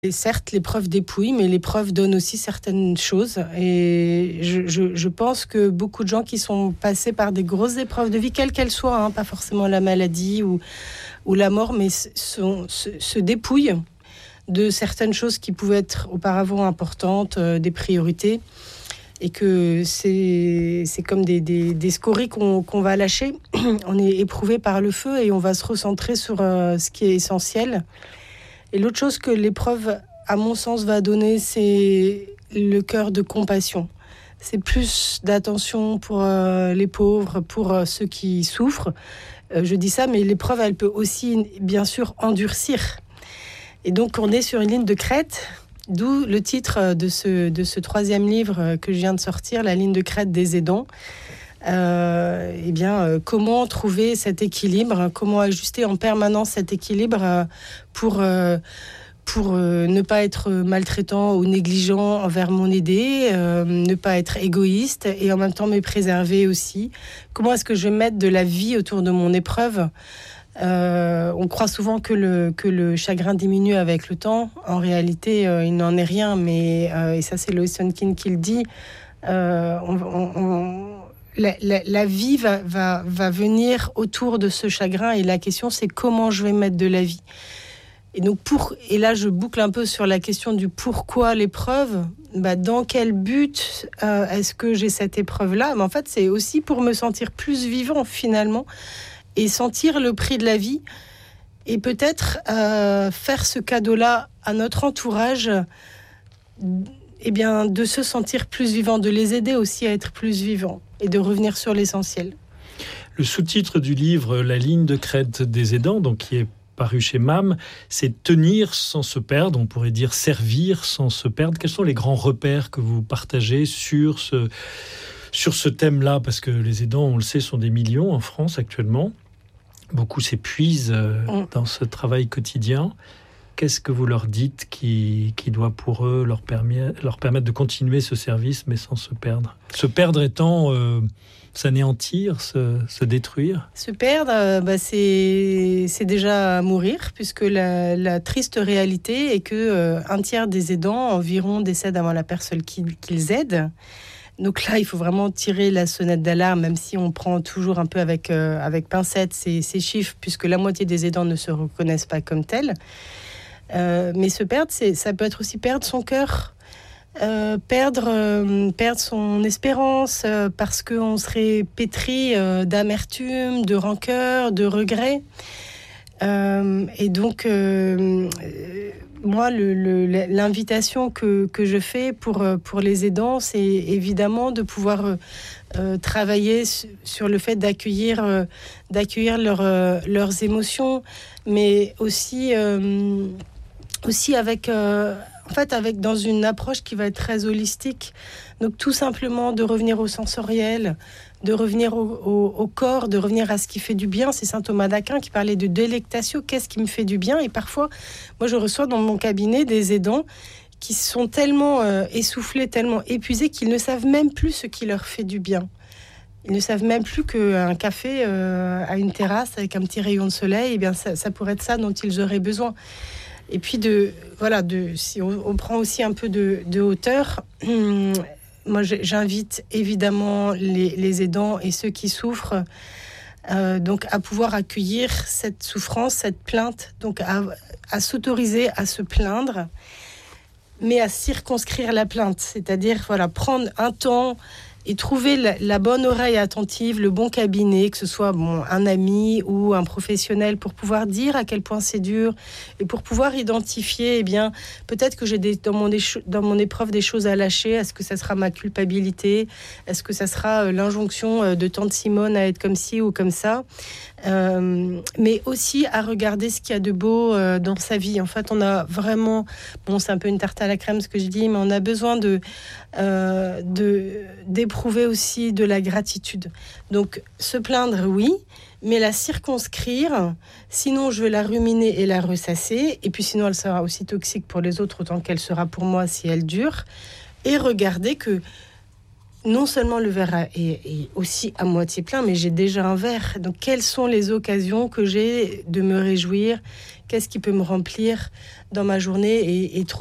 Et certes, l'épreuve dépouille, mais l'épreuve donne aussi certaines choses. Et je pense que beaucoup de gens qui sont passés par des grosses épreuves de vie, quelles qu'elles soient, pas forcément la maladie ou la mort, mais se dépouillent de certaines choses qui pouvaient être auparavant importantes, des priorités. Et que c'est comme des scories qu'on va lâcher. On est éprouvé par le feu et on va se recentrer sur ce qui est essentiel. Et l'autre chose que l'épreuve, à mon sens, va donner, c'est le cœur de compassion. C'est plus d'attention pour les pauvres, pour ceux qui souffrent. Je dis ça, mais l'épreuve, elle peut aussi, bien sûr, endurcir. Et donc, on est sur une ligne de crête, d'où le titre de ce troisième livre que je viens de sortir, La ligne de crête des aidants. Comment trouver cet équilibre, comment ajuster en permanence cet équilibre pour ne pas être maltraitant ou négligent envers mon aidé, ne pas être égoïste et en même temps me préserver aussi. Comment est-ce que je vais mettre de la vie autour de mon épreuve ? On croit souvent que le chagrin diminue avec le temps. En réalité, il n'en est rien, mais et ça c'est Lois Sonkin qui le dit. La vie va venir autour de ce chagrin et la question c'est comment je vais mettre de la vie. Et donc et là je boucle un peu sur la question du pourquoi l'épreuve. Dans quel but est-ce que j'ai cette épreuve-là ? Mais en fait c'est aussi pour me sentir plus vivant finalement et sentir le prix de la vie et peut-être faire ce cadeau-là à notre entourage. De se sentir plus vivant, de les aider aussi à être plus vivants et de revenir sur l'essentiel. Le sous-titre du livre « La ligne de crête des aidants », donc qui est paru chez MAM, c'est « Tenir sans se perdre », on pourrait dire « Servir sans se perdre ». Quels sont les grands repères que vous partagez sur ce thème-là ? Parce que les aidants, on le sait, sont des millions en France actuellement. Beaucoup s'épuisent dans ce travail quotidien. Qu'est-ce que vous leur dites qui doit pour eux leur permettre de continuer ce service mais sans se perdre ? Se perdre étant s'anéantir, se détruire ? Se perdre, c'est déjà mourir, puisque la triste réalité est que un tiers des aidants environ décèdent avant la personne qu'ils aident. Donc là, il faut vraiment tirer la sonnette d'alarme, même si on prend toujours un peu avec pincette ces chiffres, puisque la moitié des aidants ne se reconnaissent pas comme tels. Mais se perdre, ça peut être aussi perdre son cœur, perdre son espérance, parce qu'on serait pétri d'amertume, de rancœur, de regret. Et donc, moi, l'invitation que je fais pour les aidants, c'est évidemment de pouvoir travailler sur le fait d'accueillir leurs émotions, mais aussi avec dans une approche qui va être très holistique. Donc tout simplement de revenir au sensoriel, de revenir au corps, de revenir à ce qui fait du bien. C'est saint Thomas d'Aquin qui parlait de délectatio, qu'est-ce qui me fait du bien ? Et parfois, moi je reçois dans mon cabinet des aidants qui sont tellement essoufflés, tellement épuisés qu'ils ne savent même plus ce qui leur fait du bien. Ils ne savent même plus qu'un café à une terrasse avec un petit rayon de soleil, ça pourrait être ça dont ils auraient besoin. Et puis si on prend aussi un peu de hauteur, moi j'invite évidemment les aidants et ceux qui souffrent donc à pouvoir accueillir cette souffrance, cette plainte, donc à s'autoriser à se plaindre, mais à circonscrire la plainte, c'est-à-dire prendre un temps et trouver la bonne oreille attentive, le bon cabinet, que ce soit un ami ou un professionnel, pour pouvoir dire à quel point c'est dur et pour pouvoir identifier, peut-être que j'ai dans mon épreuve des choses à lâcher. Est-ce que ça sera ma culpabilité ? Est-ce que ça sera l'injonction de tante Simone à être comme ci ou comme ça ? Mais aussi à regarder ce qu'il y a de beau dans sa vie. En fait, on a vraiment... c'est un peu une tarte à la crème ce que je dis, mais on a besoin d'éprouver aussi de la gratitude. Donc, se plaindre, oui, mais la circonscrire, sinon je vais la ruminer et la ressasser, et puis sinon elle sera aussi toxique pour les autres autant qu'elle sera pour moi si elle dure, et regarder que non seulement le verre est aussi à moitié plein, mais j'ai déjà un verre. Donc, quelles sont les occasions que j'ai de me réjouir ? Qu'est-ce qui peut me remplir dans ma journée ? Et